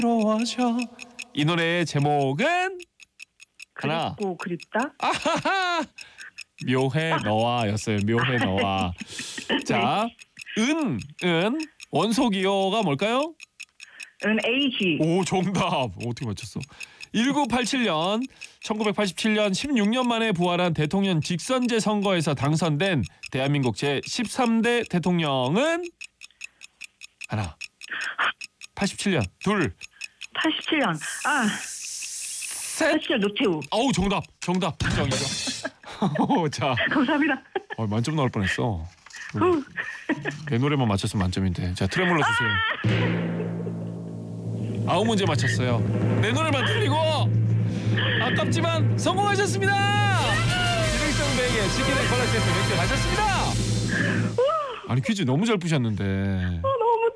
들어와줘. 이 노래의 제목은 하나. 그립고 그립다. 아하하. 묘해 너와였어요. 묘해 너와. 자, 은 원소 기호가 뭘까요? 은 AG. 오, 정답. 어떻게 맞췄어? 1987년 1987년 16년 만에 부활한 대통령 직선제 선거에서 당선된 대한민국 제13대 대통령은 하나. 87년 둘. 87년. 셋. 87년 노태우. 어우, 정답. 인정이죠. 자, 감사합니다. 만점 나올 뻔했어. 내 노래만 맞췄으면 만점인데. 자, 트레몰로 주세요. 9문제 맞췄어요. 내 노래만 틀리고 아깝지만 성공하셨습니다. 기능성 베개 치킨의 콜라 세트 맥주 가셨습니다. 아니, 퀴즈 너무 잘 푸셨는데. 너무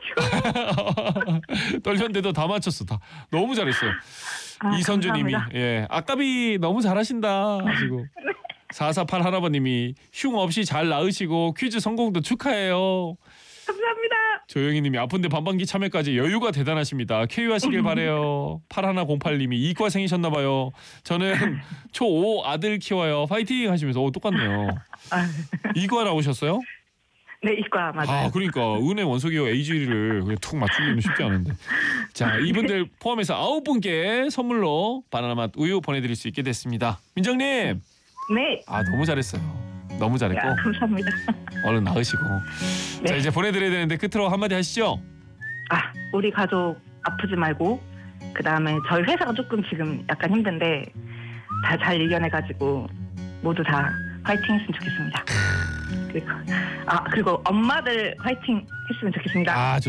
떨려가지고. 떨렸는데도 다 맞췄어. 다 너무 잘했어요. 이선주님이 감사합니다. 아까비 너무 잘하신다 하시고 448 할아버님이 흉 없이 잘 나으시고 퀴즈 성공도 축하해요. 감사합니다. 조영희님이 아픈데 반반기 참여까지 여유가 대단하십니다. 쾌유하시길 바래요. 8108님이 이과생이셨나봐요. 저는 초5 아들 키워요. 파이팅 하시면서 똑같네요. 이과 나오셨어요? 네, 이과 맞아요. 그러니까 은의 원소기호 AG를 그냥 툭 맞추기는 쉽지 않은데. 자, 이분들 포함해서 9분께 선물로 바나나 맛 우유 보내드릴 수 있게 됐습니다. 민정님. 네. 너무 잘했어요. 너무 잘했고. 야, 감사합니다. 얼른 나으시고. 네. 자, 이제 보내드려야 되는데 끝으로 한마디 하시죠. 우리 가족 아프지 말고, 그 다음에 저희 회사가 조금 지금 약간 힘든데 다 잘 이겨내가지고 모두 다 화이팅 했으면 좋겠습니다. 그리고 엄마들 화이팅 했으면 좋겠습니다.